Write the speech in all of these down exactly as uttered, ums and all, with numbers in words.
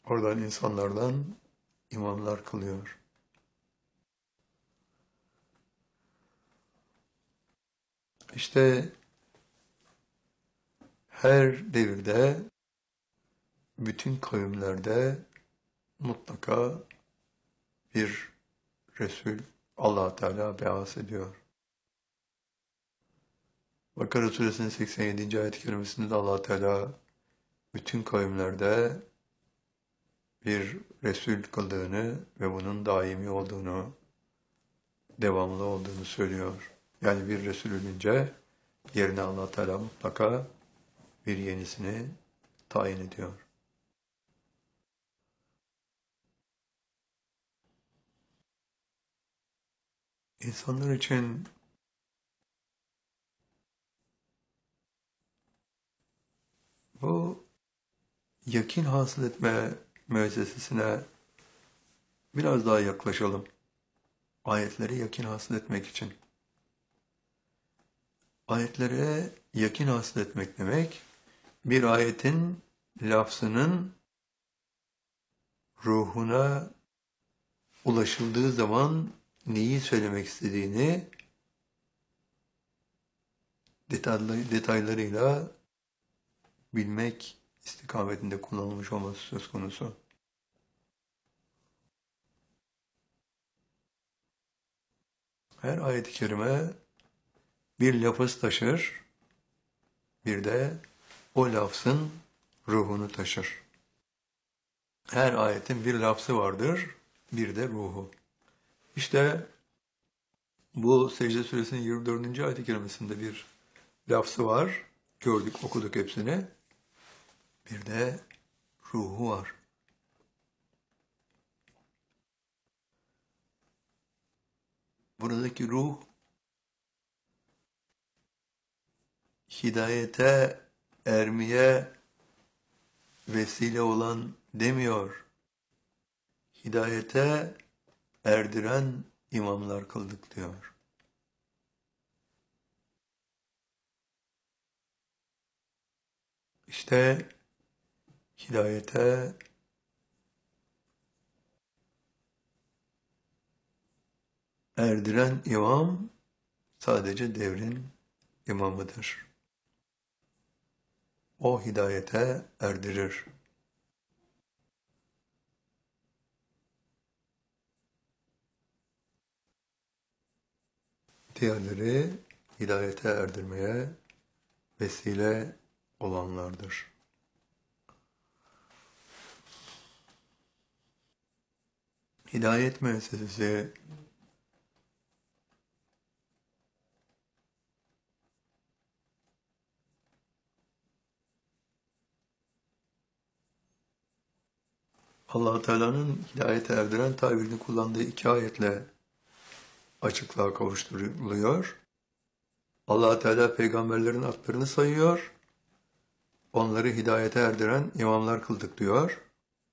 Oradan insanlardan imamlar kılıyor. İşte her devirde, bütün kavimlerde mutlaka bir Resul Allah Teala beas ediyor. Bakara suresinin seksen yedinci ayet-i kerimesinde de Allah Teala bütün kavimlerde bir Resul kıldığını ve bunun daimi olduğunu, devamlı olduğunu söylüyor. Yani bir Resul ölünce yerine Allah Teala mutlaka bir yenisini tayin ediyor. İnsanlar için bu yakin hasıl etme müessesesine biraz daha yaklaşalım. Ayetleri yakin hasıl etmek için. Ayetlere yakin hasıl etmek demek, bir ayetin lafzının ruhuna ulaşıldığı zaman neyi söylemek istediğini detaylı, detaylarıyla bilmek istikametinde kullanılmış olması söz konusu. Her ayet-i kerime bir lafız taşır, bir de o lafzın ruhunu taşır. Her ayetin bir lafzı vardır, bir de ruhu. İşte bu Secde Suresinin yirmi dördüncü ayet-i kerimesinde bir lafzı var. Gördük, okuduk hepsini. Bir de ruhu var. Buradaki ruh, hidayete ermeye vesile olan demiyor. Hidayete erdiren imamlar kıldık diyor. İşte hidayete erdiren imam sadece devrin imamıdır. O hidayete erdirir. Diğerleri hidayete erdirmeye vesile olanlardır. Hidayet müessesesi Allah Teala'nın hidayete erdiren tabirini kullandığı iki ayetle açıklığa kavuşturuluyor. Allah Teala peygamberlerin adlarını sayıyor. Onları hidayete erdiren imamlar kıldık diyor.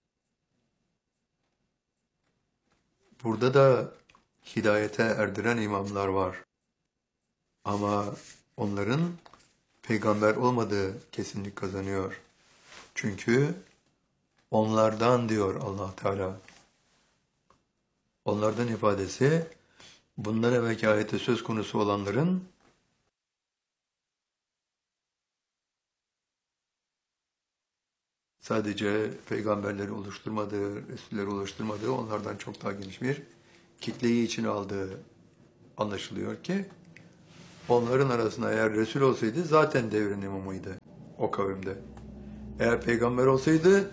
Burada da hidayete erdiren imamlar var. Ama onların peygamber olmadığı kesinlik kazanıyor. Çünkü onlardan diyor Allah Teala. Onlardan ifadesi, bundan evvelki ayette söz konusu olanların sadece peygamberleri oluşturmadığı, Resulleri oluşturmadığı, onlardan çok daha geniş bir kitleyi içine aldığı anlaşılıyor ki, onların arasında eğer Resul olsaydı zaten devrin imamıydı o kavimde. Eğer peygamber olsaydı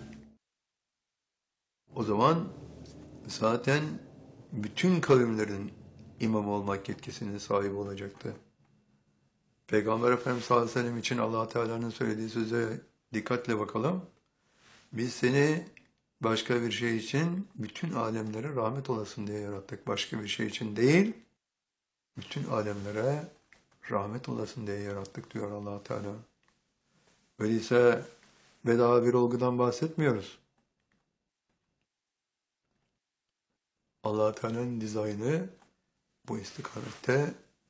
o zaman zaten bütün kavimlerin imam olmak yetkisinin sahibi olacaktı. Peygamber Efendimiz sallallahu aleyhi ve sellem için Allah Teala'nın söylediği söze dikkatle bakalım. Biz seni başka bir şey için bütün alemlere rahmet olasın diye yarattık. Başka bir şey için değil, bütün alemlere rahmet olasın diye yarattık diyor Allah Teala. Öyleyse bedava bir olgudan bahsetmiyoruz. Allah Teala'nın dizaynı bu istikamette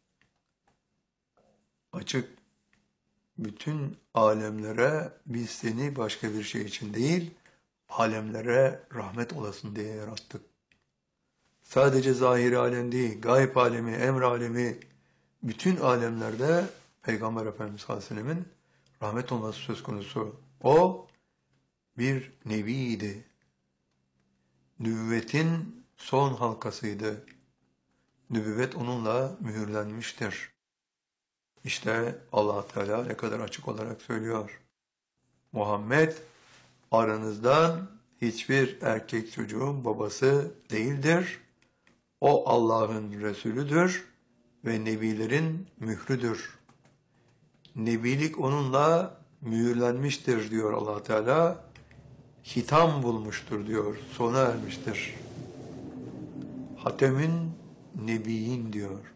açık. Bütün alemlere biz seni başka bir şey için değil, alemlere rahmet olasın diye yarattık. Sadece zahiri alem değil, gayb alemi, emr alemi, bütün alemlerde Peygamber Efendimiz sallallahu aleyhi ve sellemin rahmet olması söz konusu. O bir nebiydi. Nübüvvetin son halkasıydı. Nübüvvet onunla mühürlenmiştir. İşte Allah Teala ne kadar açık olarak söylüyor. Muhammed aranızdan hiçbir erkek çocuğun babası değildir. O Allah'ın Resulüdür ve nebilerin mührüdür. Nebilik onunla mühürlenmiştir diyor Allah Teala. Hitam bulmuştur diyor, sona ermiştir. Hatemin Nebiyin diyor.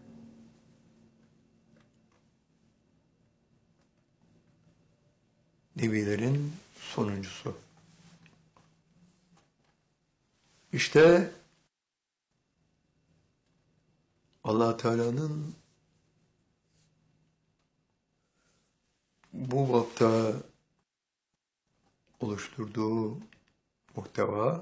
Nebilerin sonuncusu. İşte Allah Teala'nın bu bapta oluşturduğu muhteva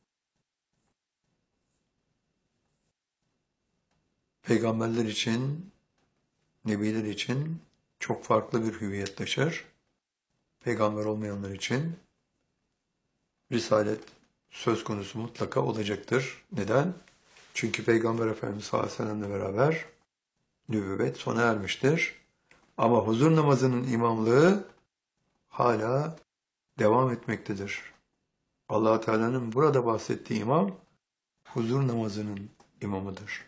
peygamberler için, nebiler için çok farklı bir hüviyet taşır. Peygamber olmayanlar için risalet söz konusu mutlaka olacaktır. Neden? Çünkü Peygamber Efendimiz sallallahu aleyhi ve sellem'le beraber nübüvvet sona ermiştir. Ama huzur namazının imamlığı hala devam etmektedir. Allah Teala'nın burada bahsettiği imam huzur namazının imamıdır.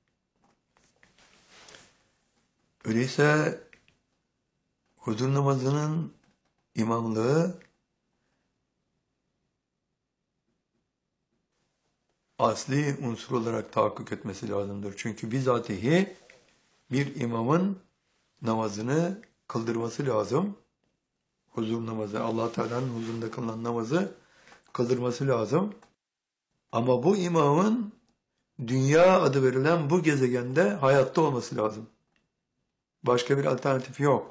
Öyleyse huzur namazının imamlığı asli unsur olarak tahakkuk etmesi lazımdır. Çünkü bizatihi bir imamın namazını kıldırması lazım. Huzur namazı, Allah Teala'nın huzurunda kılınan namazı kıldırması lazım. Ama bu imamın dünya adı verilen bu gezegende hayatta olması lazım. Başka bir alternatif yok.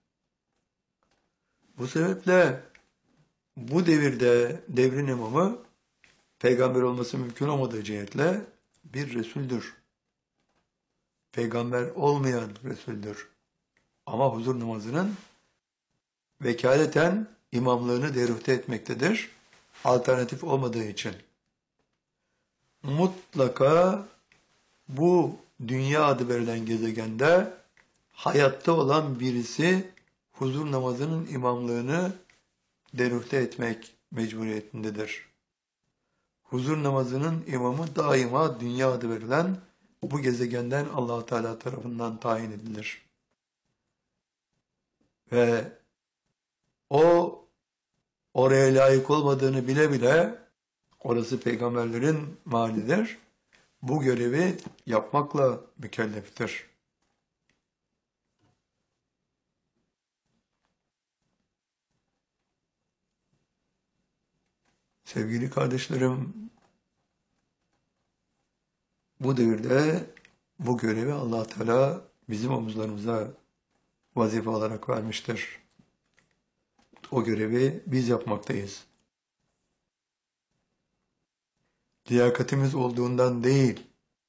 Bu sebeple bu devirde devrin imamı peygamber olması mümkün olmadığı cihetle bir Resuldür. Peygamber olmayan Resuldür. Ama huzur namazının vekaleten imamlığını deruhte etmektedir. Alternatif olmadığı için. Mutlaka bu dünya adı verilen gezegende hayatta olan birisi huzur namazının imamlığını deruhte etmek mecburiyetindedir. Huzur namazının imamı daima dünya adı verilen bu gezegenden Allah Teala tarafından tayin edilir. Ve o oraya layık olmadığını bile bile orası peygamberlerin mahallidir. Bu görevi yapmakla mükelleftir. Sevgili kardeşlerim, bu devirde bu görevi Allah Teala bizim omuzlarımıza vazife olarak vermiştir. O görevi biz yapmaktayız. Liyakatimiz olduğundan değil,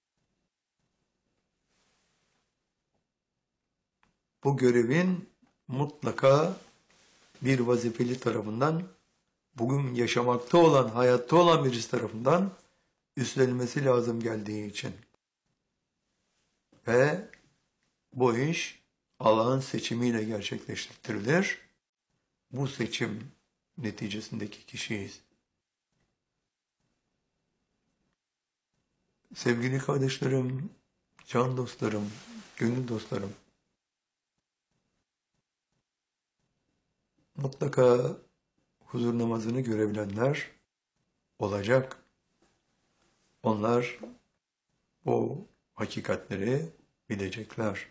bu görevin mutlaka bir vazifeli tarafından, bugün yaşamakta olan, hayatta olan birisi tarafından üstlenilmesi lazım geldiği için. Ve bu iş Allah'ın seçimiyle gerçekleştirilir. Bu seçim neticesindeki kişiyiz. Sevgili kardeşlerim, can dostlarım, gönül dostlarım, mutlaka huzur namazını görebilenler olacak. Onlar o hakikatleri bilecekler.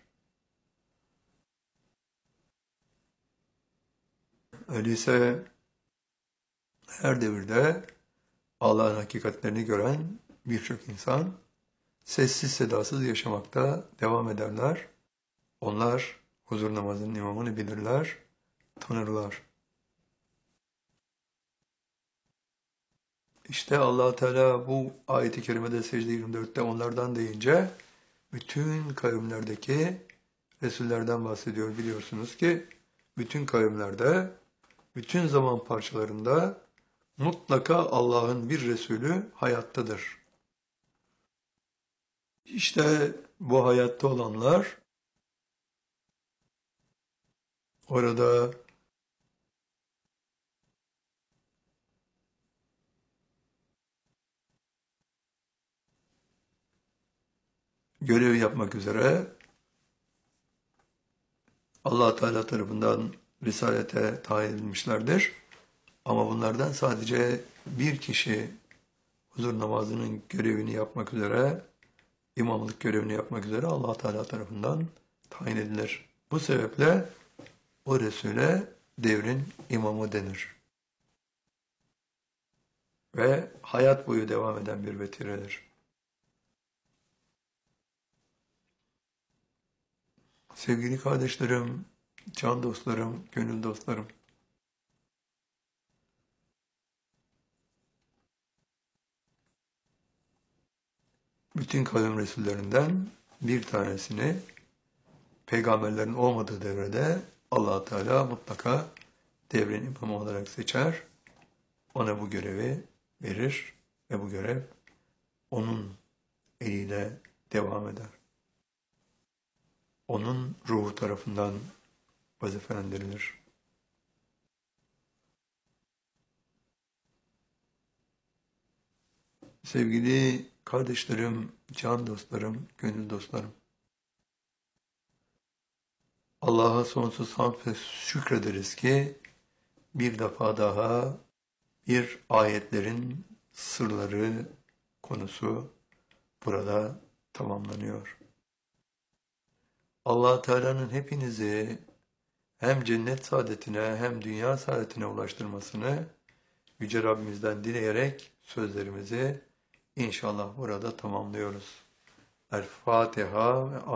Öyleyse her devirde Allah'ın hakikatlerini gören birçok insan sessiz sedasız yaşamakta devam ederler. Onlar huzur namazının imamını bilirler, tanırlar. İşte Allah Teala bu ayet-i kerimede secde yirmi dörtte onlardan deyince bütün kavimlerdeki Resullerden bahsediyor. Biliyorsunuz ki bütün kavimlerde, bütün zaman parçalarında mutlaka Allah'ın bir Resulü hayattadır. İşte bu hayatta olanlar orada görev yapmak üzere Allah Teala tarafından risalete tayin edilmişlerdir. Ama bunlardan sadece bir kişi huzur namazının görevini yapmak üzere, imamlık görevini yapmak üzere Allah Teala tarafından tayin edilir. Bu sebeple o Resul'e devrin imamı denir. Ve hayat boyu devam eden bir vetiredir. Sevgili kardeşlerim, can dostlarım, gönül dostlarım, bütün kavim Resullerinden bir tanesini peygamberlerin olmadığı devrede Allah Teala mutlaka devrin imamı olarak seçer, ona bu görevi verir ve bu görev onun eliyle devam eder. Onun ruhu tarafından vazifelendirilir. Sevgili kardeşlerim, can dostlarım, gönül dostlarım, Allah'a sonsuz hamd ve şükrederiz ki bir defa daha bir ayetlerin sırları konusu burada tamamlanıyor. Allah Teala'nın hepinizi hem cennet saadetine hem dünya saadetine ulaştırmasını Yüce Rabbimizden dileyerek sözlerimizi inşallah burada tamamlıyoruz. El Fatiha ve